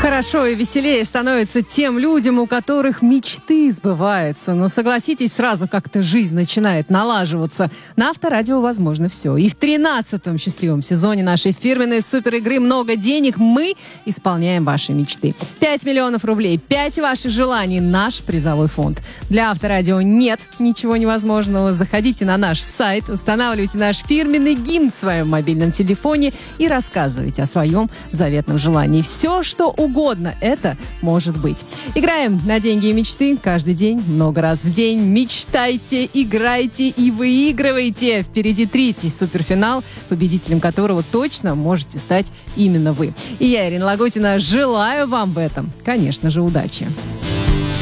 Хорошо и веселее становится тем людям, у которых мечты сбываются. Но согласитесь, сразу как-то жизнь начинает налаживаться. На Авторадио возможно все. И в 13-м счастливом сезоне нашей фирменной суперигры «Много денег» мы исполняем ваши мечты. 5 миллионов рублей, 5 ваших желаний – наш призовой фонд. Для Авторадио нет ничего невозможного. Заходите на наш сайт, устанавливайте наш фирменный гимн в своем мобильном телефоне и рассказывайте о своем заветном желании. Все, что угодно это может быть. Играем на деньги и мечты каждый день, много раз в день. Мечтайте, играйте и выигрывайте. Впереди 3-й суперфинал, победителем которого точно можете стать именно вы. И я, Ирина Лагутина, желаю вам в этом, конечно же, удачи.